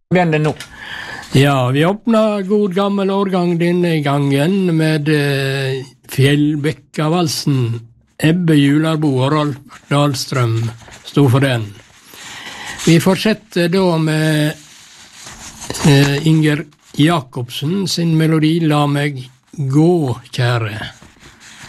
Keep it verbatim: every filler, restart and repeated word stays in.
Begynner nå. Ja, vi åpner god gammel årgang denne gangen med eh, Fjellbekkavalsen. Ebbe Jularbo og Rolf Dahlstrøm sto for den. Vi fortsetter da med eh, Inger Jakobsen sin melodi La meg gå, kjære.